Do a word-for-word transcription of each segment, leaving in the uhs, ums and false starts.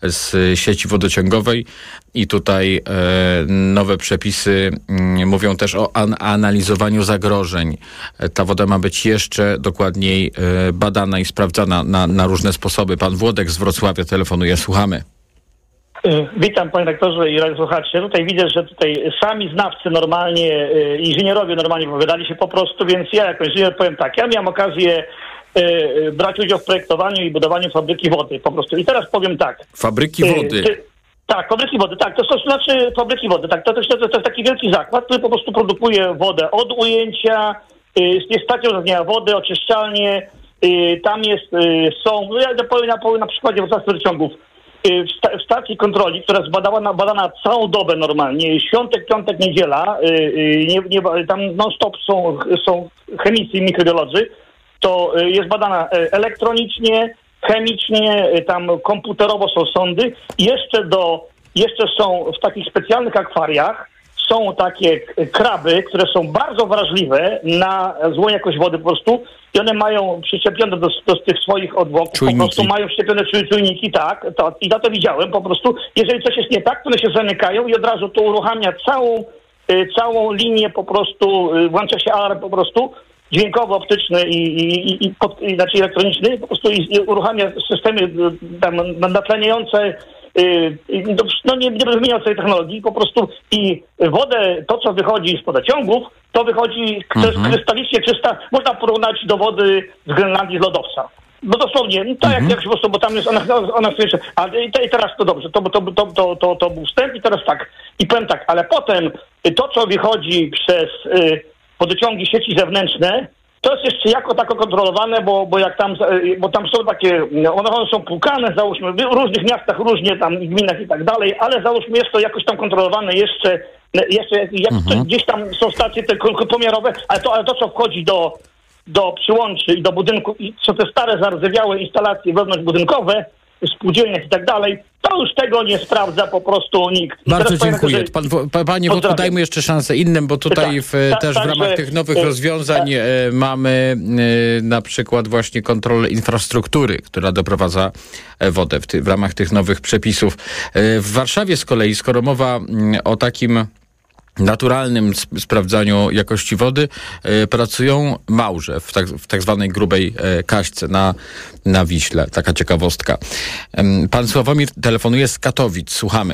z sieci wodociągowej i tutaj e, nowe przepisy m, mówią też o an- analizowaniu zagrożeń. Ta woda ma być jeszcze dokładniej e, badana i sprawdzana na, na różne sposoby. Pan Włodek z Wrocławia telefonuje. Słuchamy. Witam panie rektorze i słuchacze. Tutaj widzę, że tutaj sami znawcy normalnie, inżynierowie normalnie wypowiadali się po prostu, więc ja jako inżynier powiem tak. Ja miałem okazję y, brać udział w projektowaniu i budowaniu fabryki wody po prostu. I teraz powiem tak. Fabryki wody. Y, ty, tak, fabryki wody, tak. To, to znaczy fabryki wody, tak. To, to, to, to jest taki wielki zakład, który po prostu produkuje wodę od ujęcia, y, jest stacją rozmiaru wody, oczyszczalnie, y, tam jest, y, są, no ja powiem na, powiem na przykładzie wodociągów. W stacji kontroli, która jest badana, badana całą dobę normalnie, świątek, piątek, niedziela, nie, nie, tam non-stop są, są chemicy i mikrobiolodzy, to jest badana elektronicznie, chemicznie, tam komputerowo są sądy i jeszcze do, jeszcze są w takich specjalnych akwariach, są takie kraby, które są bardzo wrażliwe na złą jakość wody po prostu i one mają przyczepione do, do tych swoich odwłoków, czujniki. Po prostu mają przyczepione czujniki, tak, to, i ja to widziałem po prostu. Jeżeli coś jest nie tak, to one się zamykają i od razu to uruchamia całą, y, całą linię po prostu, y, włącza się alarm po prostu, dźwiękowo-optyczny i, i, i, i, pod, i znaczy elektroniczny, po prostu i, i uruchamia systemy y, tam natleniające, no nie, nie będę wymieniał całej technologii, po prostu i wodę, to co wychodzi z wodociągów, to wychodzi, to jest Mhm. krystalicznie czysta, można porównać do wody z Grenlandii, z lodowca. No dosłownie, no tak mhm. jak, jak po prostu, bo tam jest ona, ona jeszcze, a i, te, i teraz to dobrze, to, to, to, to, to, to był wstęp i teraz tak, i powiem tak, ale potem to co wychodzi przez y, wodociągi sieci zewnętrzne, to jest jeszcze jako tako kontrolowane, bo, bo jak tam, bo tam są takie, one są płukane, załóżmy, w różnych miastach różnie, tam w gminach i tak dalej, ale załóżmy jest to jakoś tam kontrolowane jeszcze, jeszcze jak, Mhm. gdzieś tam są stacje te pomiarowe, ale to, ale to co wchodzi do, do przyłączy i do budynku, i co te stare, zardzewiałe instalacje wewnątrzbudynkowe, w spółdzielniach i tak dalej, to już tego nie sprawdza po prostu nikt. I Bardzo teraz dziękuję. powiem, że... Pan, pa, panie Wodku, dajmy jeszcze szansę innym, bo tutaj Tak, w, tak, też tak, w ramach że- tych nowych e, rozwiązań e, mamy e, na przykład właśnie kontrolę infrastruktury, która doprowadza e, wodę w, ty, w ramach tych nowych przepisów. E, w Warszawie z kolei, skoro mowa m, o takim naturalnym sp- sprawdzaniu jakości wody, e, pracują małże w tak, w tak zwanej grubej e, kaśce na, na Wiśle. Taka ciekawostka. Em, pan Sławomir telefonuje z Katowic. Słuchamy.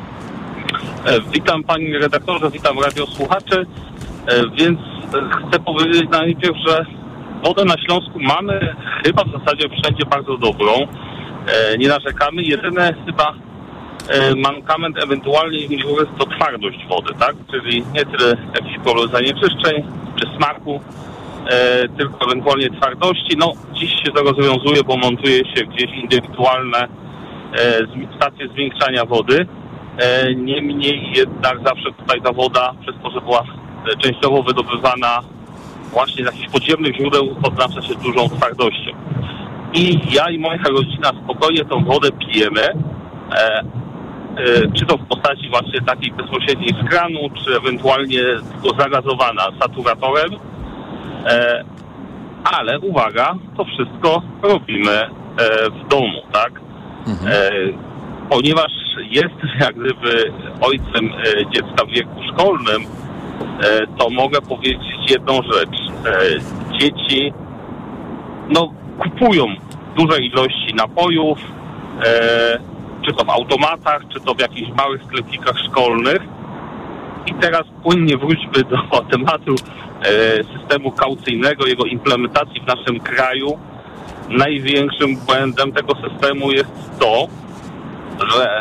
E, Witam panie redaktorze, witam radiosłuchaczy, e, więc e, chcę powiedzieć najpierw, że wodę na Śląsku mamy chyba w zasadzie wszędzie bardzo dobrą, e, nie narzekamy, jedyne chyba e, mankament ewentualnie jest to twardość wody, tak, czyli nie tyle jakiś problem zanieczyszczeń czy smaku, e, tylko ewentualnie twardości. No dziś się to rozwiązuje, bo montuje się gdzieś indywidualne e, stacje zwiększania wody. E, Niemniej jednak zawsze tutaj ta woda, przez to, że była e, częściowo wydobywana właśnie z jakichś podziemnych źródeł, odznacza się dużą twardością. I ja i moja rodzina spokojnie tą wodę pijemy, e, e, czy to w postaci właśnie takiej bezpośredniej z kranu, czy ewentualnie tylko zagazowana saturatorem. E, ale uwaga, to wszystko robimy e, w domu, tak? Mhm. E, ponieważ jest jak gdyby ojcem e, dziecka w wieku szkolnym, e, to mogę powiedzieć jedną rzecz. E, dzieci no, kupują duże ilości napojów, e, czy to w automatach, czy to w jakichś małych sklepikach szkolnych. I teraz płynnie wróćmy do tematu e, systemu kaucyjnego, jego implementacji w naszym kraju. Największym błędem tego systemu jest to, że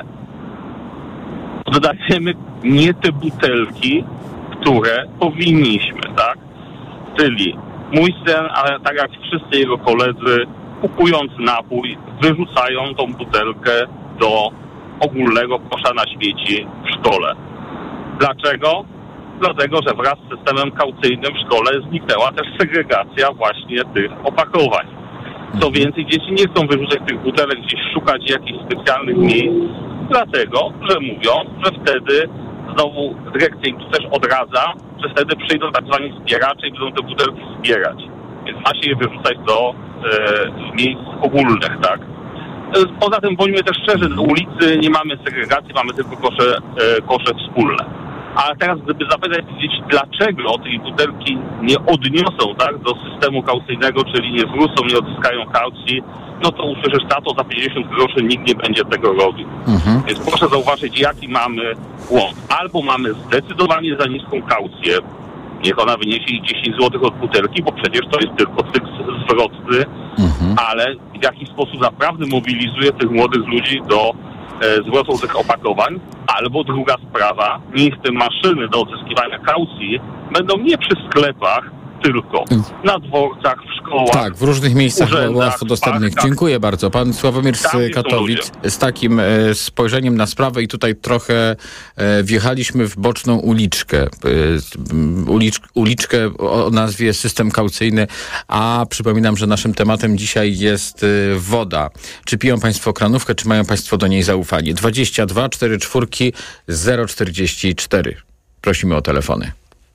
dodajemy nie te butelki, które powinniśmy, tak? Czyli mój syn, ale tak jak wszyscy jego koledzy, kupując napój, wyrzucają tą butelkę do ogólnego kosza na śmieci w szkole. Dlaczego? Dlatego, że wraz z systemem kaucyjnym w szkole zniknęła też segregacja właśnie tych opakowań. Co więcej, dzieci nie chcą wyrzucać tych butelek, gdzieś szukać jakichś specjalnych miejsc, dlatego, że mówią, że wtedy znowu dyrekcja im też odradza, że wtedy przyjdą tak zwani zbieracze i będą te butelki zbierać. Więc ma się je wyrzucać do e, miejsc ogólnych, tak? Poza tym, bądźmy też szczerzy, do ulicy nie mamy segregacji, mamy tylko kosze, kosze wspólne. A teraz, gdyby zapytać dzieci, dlaczego tej butelki nie odniosą, tak, do systemu kaucyjnego, czyli nie wrócą, nie odzyskają kaucji, no to usłyszysz, tato, za pięćdziesiąt groszy nikt nie będzie tego robił. Mhm. Więc proszę zauważyć, jaki mamy błąd. Albo mamy zdecydowanie za niską kaucję, niech ona wyniesie dziesięć złotych od butelki, bo przecież to jest tylko cykl zwrotny, mhm. ale w jaki sposób naprawdę mobilizuje tych młodych ludzi do e, zwrotu tych opakowań. Albo druga sprawa, niech te maszyny do odzyskiwania kaucji będą nie przy sklepach, tylko na dworcach, w szkołach. Tak, w różnych miejscach łatwo dostępnych. Parkach. Dziękuję bardzo. Pan Sławomir z Katowic z takim e, spojrzeniem na sprawę i tutaj trochę e, wjechaliśmy w boczną uliczkę. E, ulicz, uliczkę o nazwie system kaucyjny, a przypominam, że naszym tematem dzisiaj jest e, woda. Czy piją Państwo kranówkę, czy mają Państwo do niej zaufanie? dwadzieścia dwa czterdzieści cztery zero czterdzieści cztery. Prosimy o telefony.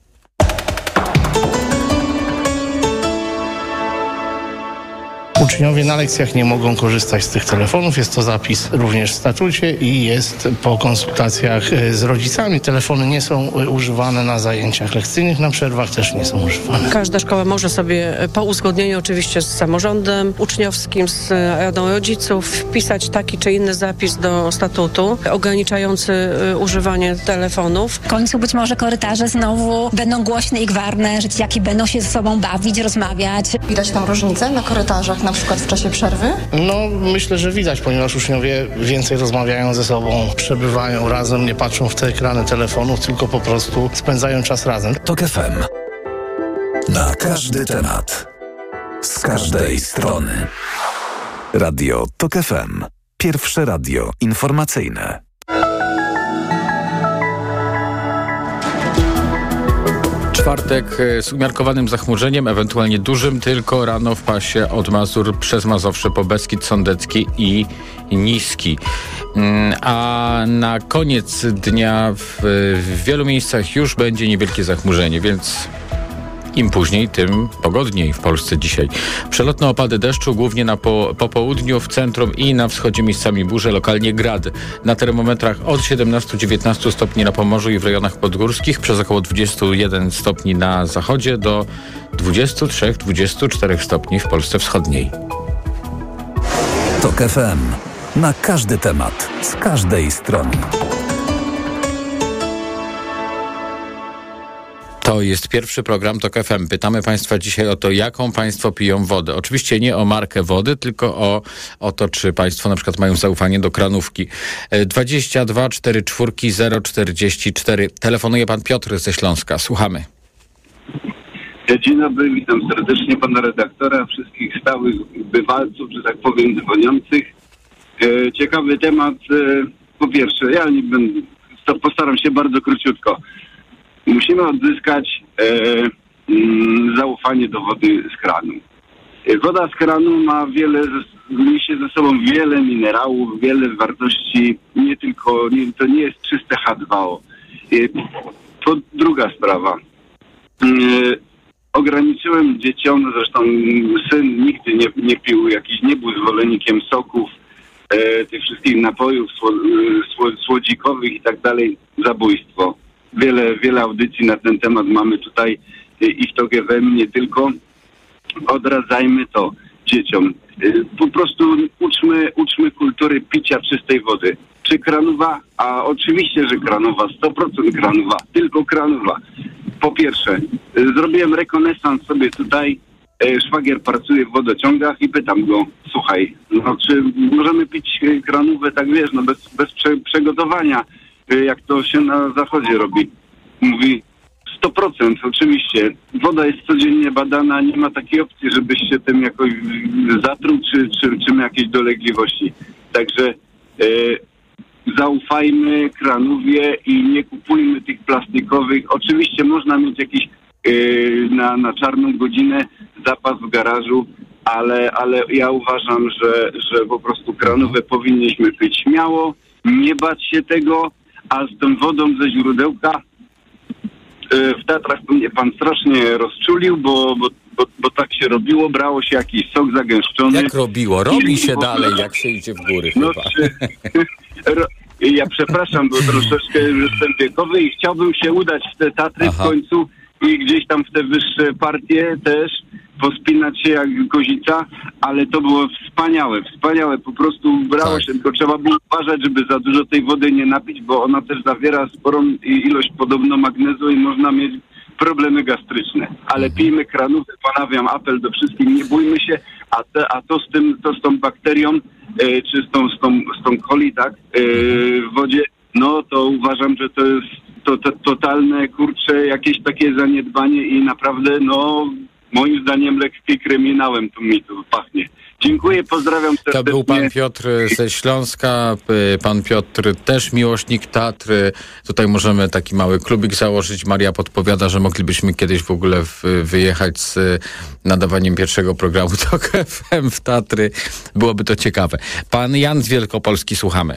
Uczniowie na lekcjach nie mogą korzystać z tych telefonów. Jest to zapis również w statucie i jest po konsultacjach z rodzicami. Telefony nie są używane na zajęciach lekcyjnych, na przerwach też nie są używane. Każda szkoła może sobie po uzgodnieniu oczywiście z samorządem uczniowskim, z radą rodziców wpisać taki czy inny zapis do statutu ograniczający używanie telefonów. W końcu być może korytarze znowu będą głośne i gwarne, że dzieciaki będą się ze sobą bawić, rozmawiać. Widać tam różnicę na korytarzach, na przykład w czasie przerwy? No, myślę, że widać, ponieważ uczniowie więcej rozmawiają ze sobą, przebywają razem, nie patrzą w te ekrany telefonów, tylko po prostu spędzają czas razem. Tok F M. Na każdy temat. Z każdej strony. Radio Tok F M. Pierwsze radio informacyjne. Czwartek z umiarkowanym zachmurzeniem, ewentualnie dużym, tylko rano w pasie od Mazur przez Mazowsze po Beskid Sądecki i Niski. A na koniec dnia w, w wielu miejscach już będzie niewielkie zachmurzenie, więc im później, tym pogodniej w Polsce dzisiaj. Przelotne opady deszczu, głównie na po, po południu, w centrum i na wschodzie miejscami burze, lokalnie grad. Na termometrach od siedemnastu do dziewiętnastu stopni na Pomorzu i w rejonach podgórskich, przez około dwudziestu jeden stopni na zachodzie do dwudziestu trzech do dwudziestu czterech stopni w Polsce wschodniej. Tok F M. Na każdy temat, z każdej strony. To jest pierwszy program Tok F M. Pytamy Państwa dzisiaj o to, jaką Państwo piją wodę. Oczywiście nie o markę wody, tylko o, o to, czy Państwo na przykład mają zaufanie do kranówki. dwadzieścia dwa czterdzieści cztery zero czterdzieści cztery. Telefonuje Pan Piotr ze Śląska. Słuchamy. Dzień dobry, witam serdecznie Pana redaktora, wszystkich stałych bywalców, że tak powiem, dzwoniących. Ciekawy temat. Po pierwsze, ja nie będę, to postaram się bardzo króciutko. Musimy odzyskać e, mm, zaufanie do wody z kranu. Woda z kranu ma wiele, niesie ze sobą wiele minerałów, wiele wartości, nie tylko, nie, to nie jest czyste H dwa O. E, to druga sprawa. E, ograniczyłem dzieciom, zresztą syn nigdy nie, nie pił, jakiś, nie był zwolennikiem soków, e, tych wszystkich napojów sło, sło, słodzikowych i tak dalej, zabójstwo. Wiele, wiele audycji na ten temat mamy tutaj i w Tok F M, nie tylko. Odradzajmy to dzieciom. Po prostu uczmy, uczmy kultury picia czystej wody. Czy kranowa? A oczywiście, że kranowa, sto procent kranowa, tylko kranowa. Po pierwsze, zrobiłem rekonesans sobie tutaj, szwagier pracuje w wodociągach i pytam go, słuchaj, no czy możemy pić kranówę, tak wiesz, no bez, bez prze, przygotowania, jak to się na zachodzie robi. Mówi, sto procent oczywiście. Woda jest codziennie badana, nie ma takiej opcji, żebyś się tym jakoś zatruł, czy, czy, czy ma jakieś dolegliwości. Także e, zaufajmy kranówie i nie kupujmy tych plastikowych. Oczywiście można mieć jakiś e, na, na czarną godzinę zapas w garażu, ale, ale ja uważam, że, że po prostu kranówę powinniśmy pić śmiało, nie bać się tego. A z tą wodą ze źródełka w Tatrach to mnie pan strasznie rozczulił, bo, bo bo, bo tak się robiło, brało się jakiś sok zagęszczony. Jak robiło? Robi I- się dalej, jak się idzie w góry No, chyba. czy, ro, ja przepraszam, bo troszeczkę już jestem wiekowy i chciałbym się udać w te Tatry Aha. w końcu i gdzieś tam w te wyższe partie też pospinać się jak kozica, ale to było wspaniałe, wspaniałe, po prostu brało Tak. się, tylko trzeba było uważać, żeby za dużo tej wody nie napić, bo ona też zawiera sporą i- ilość podobno magnezu i można mieć problemy gastryczne. Ale Mhm. pijmy kranówkę, ponawiam apel do wszystkich, nie bójmy się, a, te, a to z tym, to z tą bakterią, e, czy z tą, z tą, z tą coli, tak, e, w wodzie, no to uważam, że to jest to, to totalne, kurcze, jakieś takie zaniedbanie i naprawdę, no, moim zdaniem lekki kryminałem tu mi tu pachnie. Dziękuję, pozdrawiam serdecznie. To był pan Piotr ze Śląska, y, pan Piotr też miłośnik Tatr. Tutaj możemy taki mały klubik założyć. Maria podpowiada, że moglibyśmy kiedyś w ogóle w, wyjechać z y, nadawaniem pierwszego programu Tok F M w Tatry. Byłoby to ciekawe. Pan Jan z Wielkopolski, słuchamy.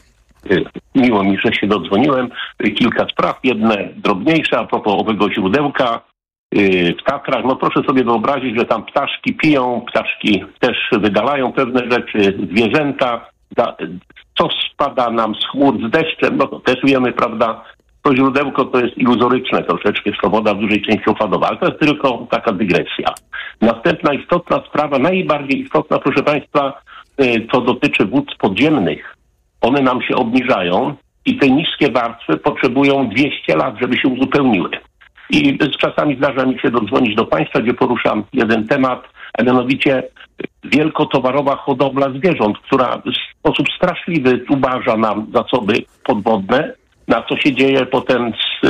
Miło mi, że się dodzwoniłem. Kilka spraw, jedne drobniejsze a propos owego źródełka yy, w Tatrach. No proszę sobie wyobrazić, że tam ptaszki piją, ptaszki też wydalają pewne rzeczy, zwierzęta. Da, co spada nam z chmur, z deszczem, no to też wiemy, prawda? To źródełko to jest iluzoryczne troszeczkę, jest to woda w dużej części opadowa, ale to jest tylko taka dygresja. Następna istotna sprawa, najbardziej istotna, proszę Państwa, yy, to dotyczy wód podziemnych. One nam się obniżają i te niskie warstwy potrzebują dwieście lat, żeby się uzupełniły. I czasami zdarza mi się dodzwonić do Państwa, gdzie poruszam jeden temat, a mianowicie wielkotowarowa hodowla zwierząt, która w sposób straszliwy zubaża nam zasoby podwodne. Na co się dzieje potem z,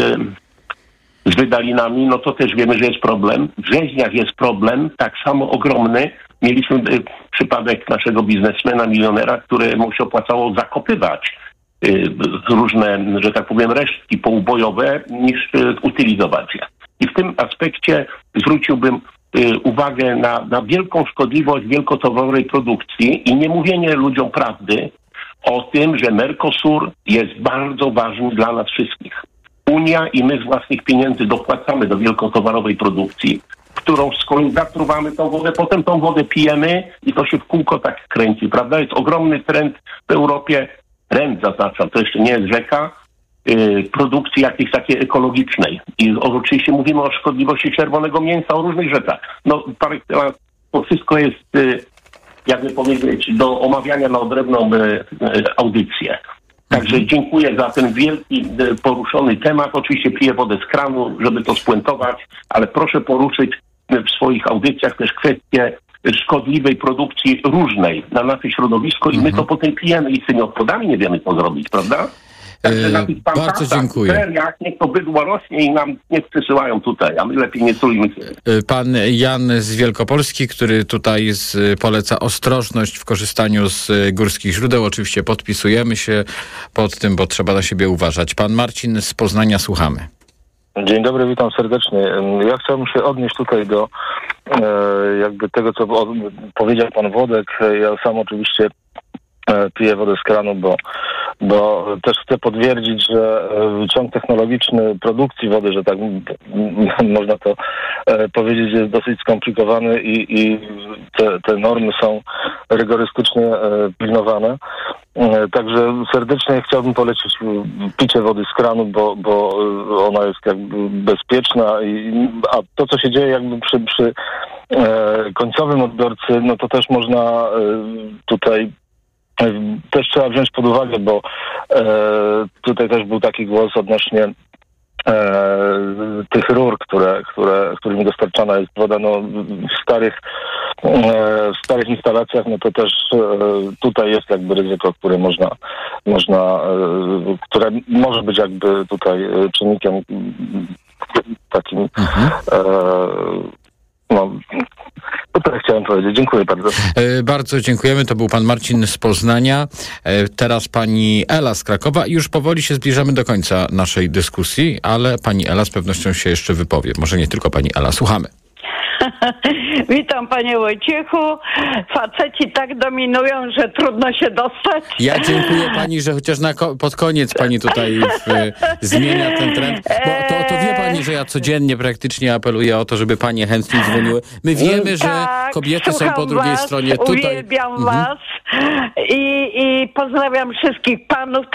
z wydalinami, no to też wiemy, że jest problem. W rzeźniach jest problem, tak samo ogromny. Mieliśmy y, przypadek naszego biznesmena, milionera, któremu się opłacało zakopywać y, różne, że tak powiem, resztki poubojowe, niż y, utylizować je. I w tym aspekcie zwróciłbym y, uwagę na, na wielką szkodliwość wielkotowarowej produkcji i nie mówienie ludziom prawdy o tym, że Mercosur jest bardzo ważny dla nas wszystkich. Unia i my z własnych pieniędzy dopłacamy do wielkotowarowej produkcji, którą z kolei zatruwamy tą wodę, potem tą wodę pijemy i to się w kółko tak kręci, prawda? Jest ogromny trend w Europie, trend zaznaczam, to jeszcze nie jest rzeka, yy, produkcji jakiejś takiej ekologicznej. I oczywiście mówimy o szkodliwości czerwonego mięsa, o różnych rzeczach. No, parę, to wszystko jest, yy, jakby powiedzieć, do omawiania na odrębną yy, audycję. Także dziękuję za ten wielki, poruszony temat. Oczywiście piję wodę z kranu, żeby to spuentować, ale proszę poruszyć w swoich audycjach też kwestię szkodliwej produkcji różnej na nasze środowisko i my to potem pijemy i z tymi odpadami nie wiemy, co zrobić, prawda? Także na tych bardzo dziękuję. feriach niech to bydło rośnie i nam nie przysyłają tutaj, a my lepiej nie sulimy się. Pan Jan z Wielkopolski, który tutaj z, poleca ostrożność w korzystaniu z górskich źródeł. Oczywiście podpisujemy się pod tym, bo trzeba na siebie uważać. Pan Marcin z Poznania, słuchamy. Dzień dobry, witam serdecznie. Ja chciałbym się odnieść tutaj do e, jakby tego, co o, powiedział pan Włodek. Ja sam oczywiście e, piję wodę z kranu, bo, bo też chcę potwierdzić, że e, ciąg technologiczny produkcji wody, że tak m, m, można to e, powiedzieć, jest dosyć skomplikowany i, i te, te normy są rygorystycznie e, pilnowane. Także serdecznie chciałbym polecić picie wody z kranu, bo, bo ona jest jakby bezpieczna, i, a to, co się dzieje jakby przy, przy e, końcowym odbiorcy, no to też można e, tutaj e, też trzeba wziąć pod uwagę, bo e, tutaj też był taki głos odnośnie E, tych rur, które, które, którymi dostarczana jest woda, no, w starych e, w starych instalacjach, no to też e, tutaj jest jakby ryzyko, które można, można e, które może być jakby tutaj czynnikiem takim mhm. e, no, to tyle chciałem powiedzieć. Dziękuję bardzo. E, bardzo dziękujemy. To był pan Marcin z Poznania. E, teraz pani Ela z Krakowa. I już powoli się zbliżamy do końca naszej dyskusji, ale pani Ela z pewnością się jeszcze wypowie. Może nie tylko pani Ela. Słuchamy. Witam panie Wojciechu. Faceci tak dominują, że trudno się dostać. Ja dziękuję pani, że chociaż na ko- pod koniec pani tutaj w, zmienia ten trend. Bo to, to wie pani, pani, że ja codziennie praktycznie apeluję o to, żeby panie chętnie dzwoniły. My wiemy, że tak, kobiety są po drugiej was, stronie. Tutaj uwielbiam mhm. was i, i pozdrawiam wszystkich panów.